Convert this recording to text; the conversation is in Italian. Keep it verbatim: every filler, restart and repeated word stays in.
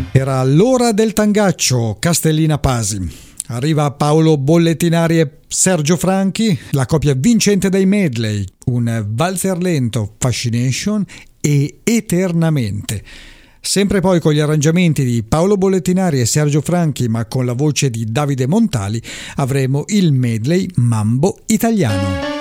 Era l'ora del tangaccio, Castellina Pasi. Arriva Paolo Bollettinari e Sergio Franchi, la coppia vincente dei medley, un valzer lento, Fascination e Eternamente. Sempre poi con gli arrangiamenti di Paolo Bollettinari e Sergio Franchi, ma con la voce di Davide Montali, avremo il medley Mambo Italiano.